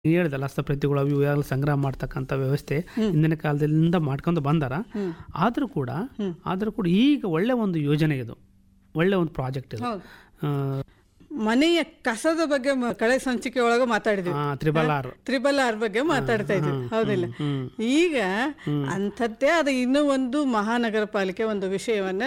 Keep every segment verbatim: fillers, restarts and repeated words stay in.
ನೀ ಹೇಳ್ದಲ್ಲ ಹಸ್ತಪ್ರತಿಗಳು ಅವು ಇವೆಲ್ಲ ಸಂಗ್ರಹ ಮಾಡ್ತಕ್ಕಂಥ ವ್ಯವಸ್ಥೆ ಹಿಂದಿನ ಕಾಲದಿಂದ ಮಾಡ್ಕೊಂಡು ಬಂದಾರ. ಆದರೂ ಕೂಡ ಆದರೂ ಕೂಡ ಈಗ ಒಳ್ಳೆ ಒಂದು ಯೋಜನೆ ಇದು, ಒಳ್ಳೆ ಒಂದು ಪ್ರಾಜೆಕ್ಟ್ ಇದು. ಮನೆಯ ಕಸದ ಬಗ್ಗೆ ಮ- ಕಳೆ ಸಂಚಿಕೆ ಒಳಗೆ ಮಾತಾಡಿದ್ವಿ, ತ್ರಿಬಲ್ ಆರ್ ತ್ರಿಬಲ್ ಆರ್ ಬಗ್ಗೆ ಮಾತಾಡ್ತಾ ಇದ್ವಿ, ಹೌದಿಲ್ಲ? ಈಗ ಅಂಥದ್ದೇ ಅದು ಇನ್ನೂ ಒಂದು ಮಹಾನಗರ ಪಾಲಿಕೆ ಒಂದು ವಿಷಯವನ್ನ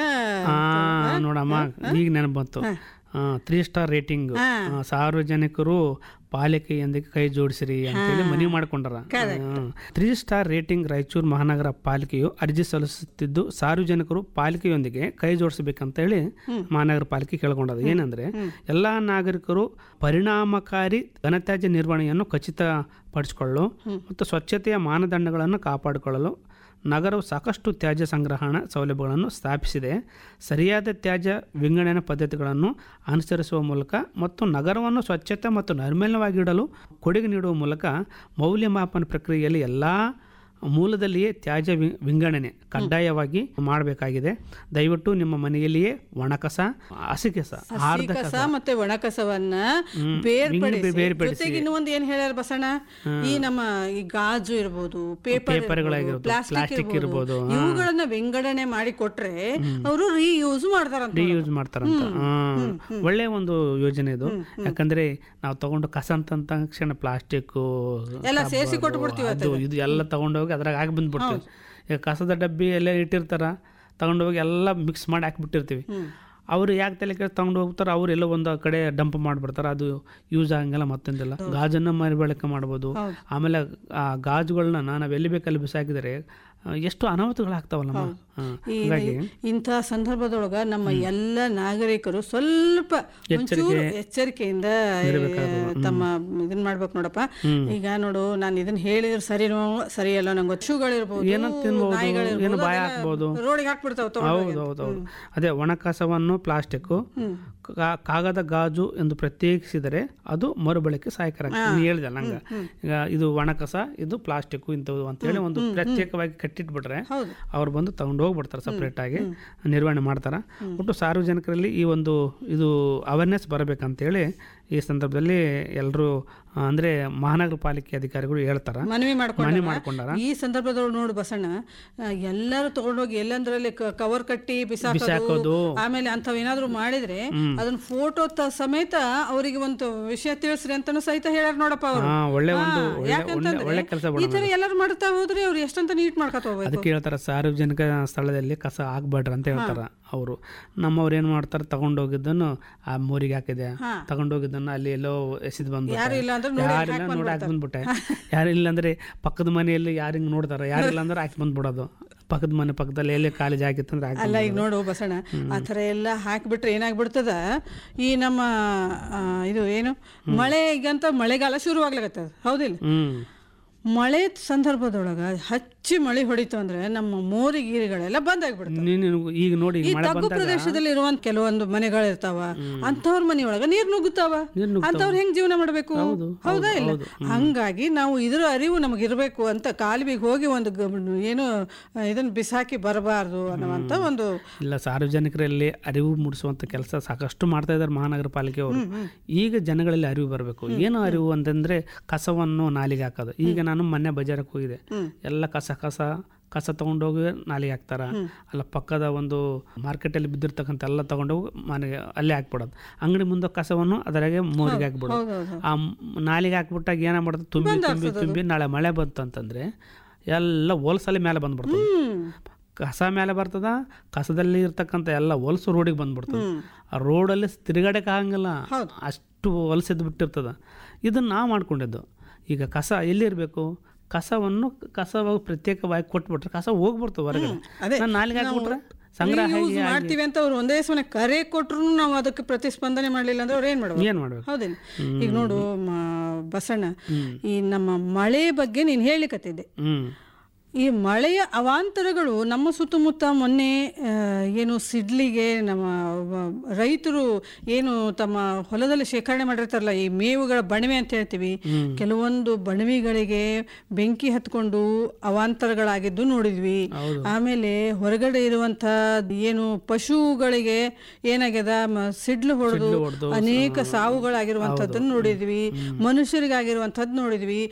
ನೋಡಮ್ಮ, ಈಗ ನೆನಪು ಬಂತು. ತ್ರೀ ಸ್ಟಾರ್ ರೇಟಿಂಗ್, ಸಾರ್ವಜನಿಕರು ಪಾಲಿಕೆಯೊಂದಿಗೆ ಕೈ ಜೋಡಿಸಿರಿ ಅಂತೇಳಿ ಮನವಿ ಮಾಡಿಕೊಂಡಾರ. ತ್ರೀ ಸ್ಟಾರ್ ರೇಟಿಂಗ್ ರಾಯಚೂರು ಮಹಾನಗರ ಪಾಲಿಕೆಯು ಅರ್ಜಿ ಸಲ್ಲಿಸುತ್ತಿದ್ದು ಸಾರ್ವಜನಿಕರು ಪಾಲಿಕೆಯೊಂದಿಗೆ ಕೈ ಜೋಡಿಸಬೇಕಂತ ಹೇಳಿ ಮಹಾನಗರ ಪಾಲಿಕೆ ಕೇಳ್ಕೊಂಡದ. ಏನಂದ್ರೆ ಎಲ್ಲಾ ನಾಗರಿಕರು ಪರಿಣಾಮಕಾರಿ ಘನತ್ಯಾಜ್ಯ ನಿರ್ವಹಣೆಯನ್ನು ಖಚಿತಪಡಿಸಿಕೊಳ್ಳಲು ಮತ್ತು ಸ್ವಚ್ಛತೆಯ ಮಾನದಂಡಗಳನ್ನು ಕಾಪಾಡಿಕೊಳ್ಳಲು ನಗರವು ಸಾಕಷ್ಟು ತ್ಯಾಜ್ಯ ಸಂಗ್ರಹಣಾ ಸೌಲಭ್ಯಗಳನ್ನು ಸ್ಥಾಪಿಸಿದೆ. ಸರಿಯಾದ ತ್ಯಾಜ್ಯ ವಿಂಗಡಣೆ ಪದ್ಧತಿಗಳನ್ನು ಅನುಸರಿಸುವ ಮೂಲಕ ಮತ್ತು ನಗರವನ್ನು ಸ್ವಚ್ಛತೆ ಮತ್ತು ನೈರ್ಮಲ್ಯವಾಗಿಡಲು ಕೊಡುಗೆ ನೀಡುವ ಮೂಲಕ ಮೌಲ್ಯಮಾಪನ ಪ್ರಕ್ರಿಯೆಯಲ್ಲಿ ಎಲ್ಲ ಮೂಲದಲ್ಲಿಯೇ ತ್ಯಾಜ್ಯ ವಿ- ವಿಂಗಡಣೆ ಕಡ್ಡಾಯವಾಗಿ ಮಾಡಬೇಕಾಗಿದೆ. ದಯವಿಟ್ಟು ನಿಮ್ಮ ಮನೆಯಲ್ಲಿಯೇ ಒಣಕಸ, ಹಸಿಕಸ, ಆರ್ಧ ಕಸ ಕಸ ಮತ್ತೆ ಒಣಕಸವನ್ನ ಬೇರ್ಪಡಿಸಿ, ಬೇರ್ಪಡಿಸಿ. ಜೊತೆಗೆ ಇನ್ನೂ ಒಂದು ಏನ್ ಹೇಳ್ಯಾರ ಬಸಣ್ಣ, ಈ ನಮ್ಮ ಈ ಗಾಜು ಇರ್ಬೋದು, ಪೇಪರ್ ಪೇಪರ್ಗಳಾಗಿರ್ಬೋದು, ಪ್ಲಾಸ್ಟಿಕ್ ಪ್ಲಾಸ್ಟಿಕ್ ಇರ್ಬೋದು, ಇರ್ಬೋದು, ಇವುಗಳನ್ನ ವಿಂಗಡಣೆ ಮಾಡಿ ಕೊಟ್ರೆ ಅವರು ರೀಯೂಸ್ ಮಾಡ್ತಾರಂತ. ಯೂಸ್ ಮಾಡ್ತಾರಂತ. ಒಳ್ಳೆ ಒಂದು ಯೋಜನೆ ಇದು. ಯಾಕಂದ್ರೆ ನಾವು ತಗೊಂಡು ಕಸ ಅಂತ ಅಂದ ತಕ್ಷಣ ಪ್ಲಾಸ್ಟಿಕ್ ಎಲ್ಲ ಸೇರಿಸಿ ಕೊಟ್ಟು ಬಿಡ್ತೀವಿ. ಅದು ಇದು ಎಲ್ಲ ತಗೊಂಡೋಗಿ ಅದ್ರಾಗ ಹಾಕಿ ಬಂದ್ಬಿಡ್ತೀವಿ. ಈಗ ಕಸದ ಡಬ್ಬಿ ಎಲ್ಲ ಇಟ್ಟಿರ್ತಾರ, ತಗೊಂಡೋಗಿ ಎಲ್ಲ ಮಿಕ್ಸ್ ಮಾಡಿ ಹಾಕಿಬಿಟ್ಟಿರ್ತೀವಿ. ಅವರು ಯಾಕೆ ತಲೆ ಕೆಳಗೆ ತಗೊಂಡು ಹೋಗ್ತಾರೆ, ಅವ್ರು ಎಲ್ಲೋ ಒಂದು ಕಡೆ ಡಂಪ್ ಮಾಡಿಬಿಡ್ತಾರೆ. ಅದು ಯೂಸ್ ಆಗಂಗಿಲ್ಲ, ಮತ್ತೊಂದಿಲ್ಲ. ಗಾಜನ್ನು ಮರುಬಳಕೆ ಮಾಡ್ಬೋದು. ಆಮೇಲೆ ಆ ಗಾಜುಗಳನ್ನ ನಾವು ಎಲ್ಲಿ ಬೇಕಲ್ಲಿ ಬಿಸಾಕಿದರೆ ಎಷ್ಟು ಅನಾಹುತಗಳಾಗ್ತಾವಲ್ಲಮ್ಮ. ಹಾಗಾಗಿ ಇಂಥ ಸಂದರ್ಭದೊಳಗ ನಮ್ಮ ಎಲ್ಲ ನಾಗರಿಕರು ಸ್ವಲ್ಪ ಒಂಚೂರು ಎಚ್ಚರಿಕೆಯಿಂದ ತಮ್ಮ ಇದನ್ ಮಾಡ್ಬೇಕು ನೋಡಪ್ಪ. ಈಗ ನೋಡು, ನಾನು ಇದನ್ನ ಹೇಳಿದ್ರೆ ಸರಿನೋ ಸರಿ ಅಲ್ಲ ನಂಗೆ ಹಸುಗಳಿರ್ಬೋದು, ಏನು ಬಾಯ ಹಾಕ್ಬೋದು, ರೋಡಿಗೆ ಹಾಕ್ಬಿಡ್ತಾವ. ಹೌದು ಹೌದು ಹೌದು. ಅದೇ ಒಣಕಸವನ್ನು ಪ್ಲಾಸ್ಟಿಕ್, ಕಾಗದ, ಗಾಜು ಎಂದು ಪ್ರತ್ಯೇಕಿಸಿದರೆ ಅದು ಮರುಬಳಕೆ ಸಹಾಯಕರ. ನೀನು ಹೇಳಿದಲ್ಲ ನಂಗೆ, ಈಗ ಇದು ಒಣಕಸ, ಇದು ಪ್ಲಾಸ್ಟಿಕ್ ಇಂಥವು ಅಂತೇಳಿ ಒಂದು ಪ್ರತ್ಯೇಕವಾಗಿ ಕಟ್ಟಿಟ್ಬಿಟ್ರೆ ಅವ್ರು ಬಂದು ತಗೊಂಡು ಹೋಗ್ಬಿಡ್ತಾರೆ, ಸಪ್ರೇಟ್ ಆಗಿ ನಿರ್ವಹಣೆ ಮಾಡ್ತಾರೆ. ಒಟ್ಟು ಸಾರ್ವಜನಿಕರಲ್ಲಿ ಈ ಒಂದು ಇದು ಅವೇರ್ನೆಸ್ ಬರಬೇಕಂತೇಳಿ ಈ ಸಂದರ್ಭದಲ್ಲಿ ಎಲ್ಲರೂ ಅಂದ್ರೆ ಮಹಾನಗರ ಪಾಲಿಕೆ ಅಧಿಕಾರಿಗಳು ಹೇಳ್ತಾರ, ಮನವಿ ಮನವಿ ಮಾಡ್ಕೊಂಡಾರ. ಈ ಸಂದರ್ಭದೊಳಗೆ ನೋಡು ಬಸಣ್ಣ, ಎಲ್ಲರೂ ತಗೊಂಡೋಗಿ ಎಲ್ಲಂದ್ರಲ್ಲಿ ಕವರ್ ಕಟ್ಟಿ ಬಿಸಾಕೋದು, ಆಮೇಲೆ ಅಂತವ್ ಏನಾದ್ರು ಮಾಡಿದ್ರೆ ಅದನ್ನ ಫೋಟೋ ಸಮೇತ ಅವರಿಗೆ ಒಂದು ವಿಷಯ ತಿಳಿಸ್ರಿ ಅಂತಾನು ಸಹಿತ ಹೇಳ್ಯಾರ ನೋಡಪ್ಪ ಅವರು. ಒಳ್ಳೆ ಒಂದು ಒಳ್ಳೆ ಕೆಲಸ. ಈ ತರ ಎಲ್ಲರೂ ಮಾಡ್ತಾ ಹೋದ್ರೆ ಅವ್ರು ಎಷ್ಟಂತ ನೀಟ್ ಮಾಡ್ಕೊತ ಹೋಗ್ಬೇಕು. ಅದಕ್ಕೆ ಹೇಳ್ತಾರ, ಸಾರ್ವಜನಿಕ ಸ್ಥಳದಲ್ಲಿ ಕಸ ಹಾಕ್ಬೇಡ್ರಿ ಅಂತ ಹೇಳ್ತಾರ ಅವರು. ನಮ್ಮವ್ರು ಏನ್ ಮಾಡ್ತಾರೆ, ತಗೊಂಡೋಗಿದ್ದನ್ನು ಆ ಮೋರಿಗೆ ಹಾಕಿದೆ, ತಗೊಂಡೋಗಿದ್ದನ್ನು ಅಲ್ಲಿ ಎಲ್ಲೋ ಎಸಿದ್ ಬಂದ್ಬಿಟ್ಟೆ, ಯಾರಿಲ್ಲ ನೋಡಿ ಹಾಕಿ ಬಂದ್ಬಿಟ್ಟೆ. ಯಾರಿಲ್ಲ ಅಂದ್ರೆ ಪಕ್ಕದ ಮನೆಯಲ್ಲಿ ಯಾರು ಹಿಂಗ್ ನೋಡ್ತಾರ, ಯಾರಿಲ್ಲ ಅಂದ್ರೆ ಹಾಕಿ ಬಂದ್ಬಿಡೋದು. ಪಕ್ಕದ ಮನೆ ಪಕ್ಕದಲ್ಲಿ ಎಲ್ಲಿ ಕಾಲೇಜ್ ಆಗಿತ್ತಂದ್ರೆ ಅಲ್ಲ. ಈಗ ನೋಡು ಬಸಣ್ಣ, ಆ ಥರ ಎಲ್ಲ ಹಾಕಿಬಿಟ್ರೆ ಏನಾಗ್ಬಿಡ್ತದ, ಈ ನಮ್ಮ ಇದು ಏನು ಮಳೆ, ಈಗಂತ ಮಳೆಗಾಲ ಶುರುವಾಗ್ಲಾಗತ್ತದ, ಹೌದಿಲ್ಲ? ಮಳೆ ಸಂದರ್ಭದೊಳಗ ಹಚ್ಚಿ ಮಳೆ ಹೊಡಿತು ಅಂದ್ರೆ ನಮ್ಮ ಮೋರಿ ಗೀರಿಗಳೆಲ್ಲ ಬಂದ್ ಆಗ್ಬಿಡ್ತಾವ. ಈಗ ನೋಡಿ, ಈ ತಗ್ಗು ಪ್ರದೇಶದಲ್ಲಿ ಇರುವಂತ ಕೆಲವೊಂದು ಮನೆಗಳಿರ್ತಾವ, ಅಂತವ್ರ ಮನೆಯೊಳಗ ನೀರ್ ನುಗ್ಗುತ್ತಾವ. ಅಂತವ್ರು ಹೆಂಗ್ ಜೀವನ ಮಾಡ್ಬೇಕು, ಹೌದಾ ಇಲ್ಲ? ಹಂಗಾಗಿ ನಾವು ಇದ್ರ ಅರಿವು ನಮಗ್ ಇರ್ಬೇಕು ಅಂತ ಕಾಲುವಿಗೆ ಹೋಗಿ ಒಂದು ಏನು ಇದನ್ನ ಬಿಸಾಕಿ ಬರಬಾರ್ದು ಅನ್ನುವಂತ ಒಂದು ಇಲ್ಲ. ಸಾರ್ವಜನಿಕರಲ್ಲಿ ಅರಿವು ಮೂಡಿಸುವಂತ ಕೆಲಸ ಸಾಕಷ್ಟು ಮಾಡ್ತಾ ಇದ್ದಾರೆ ಮಹಾನಗರ ಪಾಲಿಕೆಯವರು. ಈಗ ಜನಗಳಲ್ಲಿ ಅರಿವು ಬರಬೇಕು. ಏನು ಅರಿವು ಅಂತಂದ್ರೆ ಕಸವನ್ನು ನಾಲಿಗೆ ಹಾಕೋದು. ಈಗ ನಾನು ಮೊನ್ನೆ ಬಜಾರಕ್ಕೆ ಹೋಗಿದೆ, ಎಲ್ಲ ಕಸ ಕಸ ಕಸ ತಗೊಂಡೋಗಿ ನಾಲಿಗೆ ಹಾಕ್ತಾರ. ಅಲ್ಲ ಪಕ್ಕದ ಒಂದು ಮಾರ್ಕೆಟಲ್ಲಿ ಬಿದ್ದಿರ್ತಕ್ಕಂಥ ಎಲ್ಲ ತಗೊಂಡೋಗಿ ಮನೆಗೆ ಅಲ್ಲೇ ಹಾಕ್ಬಿಡೋದು. ಅಂಗಡಿ ಮುಂದೆ ಕಸವನ್ನು ಅದರಾಗೆ ಮೋರಿಗೆ ಹಾಕ್ಬಿಡೋದು. ಆ ನಾಲಿಗೆ ಹಾಕ್ಬಿಟ್ಟಾಗ ಏನಾಗ್ಬಿಡ್ತದೆ, ತುಂಬಿ ತುಂಬಿ ತುಂಬಿ ನಾಳೆ ಮಳೆ ಬಂತು ಅಂತಂದ್ರೆ ಎಲ್ಲ ಹೊಲಸಲ್ಲಿ ಮೇಲೆ ಬಂದ್ಬಿಡ್ತದೆ. ಕಸ ಮೇಲೆ ಬರ್ತದ, ಕಸದಲ್ಲಿ ಇರ್ತಕ್ಕಂಥ ಎಲ್ಲ ಹೊಲಸು ರೋಡಿಗೆ ಬಂದ್ಬಿಡ್ತದೆ. ಆ ರೋಡಲ್ಲಿ ತಿರುಗಾಡಕ್ಕೆ ಆಗಂಗಿಲ್ಲ, ಅಷ್ಟು ಹೊಲಸೆದ್ದು ಬಿಟ್ಟಿರ್ತದ. ಇದನ್ನ ನಾವು ಮಾಡ್ಕೊಂಡಿದ್ದು. ಈಗ ಕಸ ಎಲ್ಲಿರಬೇಕು, ಕಸವನ್ನು ಕಸವಾಗಿ ಪ್ರತ್ಯೇಕವಾಗಿ ಕೊಟ್ಬಿಟ್ರೆ ಕಸ ಹೋಗ್ಬಿಡ್ತವೆ ಹೊರಗಡೆ. ನಾನು ನಾಲಿಗೆ ಹಾಕ್ಬಿಟ್ರೆ ಸಂಗ್ರಹ ಮಾಡ್ತೀವಿ ಅಂತ ಅವ್ರು ಒಂದೇ ಸಮಯ ಕರೆ ಕೊಟ್ರು ನಾವು ಅದಕ್ಕೆ ಪ್ರತಿಸ್ಪಂದನೆ ಮಾಡ್ಲಿಲ್ಲ ಅಂದ್ರೆ ಅವ್ರು ಏನ್ ಮಾಡ್ಬೇಕು, ಏನ್ ಮಾಡ್ಬೇಕು? ಹೌದೇನು? ಈಗ ನೋಡು ಬಸಣ್ಣ, ಈ ನಮ್ಮ ಮಳೆ ಬಗ್ಗೆ ನೀನ್ ಹೇಳಿಕತ್ತಿದ್ದೆ. ಈ ಮಳೆಯ ಅವಾಂತರಗಳು ನಮ್ಮ ಸುತ್ತಮುತ್ತ ಮೊನ್ನೆ ಏನು ಸಿಡ್ಲಿಗೆ ನಮ್ಮ ರೈತರು ಏನು ತಮ್ಮ ಹೊಲದಲ್ಲಿ ಶೇಖರಣೆ ಮಾಡಿರ್ತಾರಲ್ಲ, ಈ ಮೇವುಗಳ ಬಣವೆ ಅಂತ ಹೇಳ್ತೀವಿ, ಕೆಲವೊಂದು ಬಣವಿಗಳಿಗೆ ಬೆಂಕಿ ಹತ್ಕೊಂಡು ಅವಾಂತರಗಳಾಗಿದ್ದು ನೋಡಿದ್ವಿ. ಆಮೇಲೆ ಹೊರಗಡೆ ಇರುವಂತ ಏನು ಪಶುಗಳಿಗೆ ಏನಾಗ್ಯದ, ಸಿಡ್ಲು ಹೊಡೆದು ಅನೇಕ ಸಾವುಗಳಾಗಿರುವಂತದ್ದನ್ನು ನೋಡಿದ್ವಿ. ಮನುಷ್ಯರಿಗಾಗಿರುವಂತದ್ದು ನೋಡಿದ್ವಿ.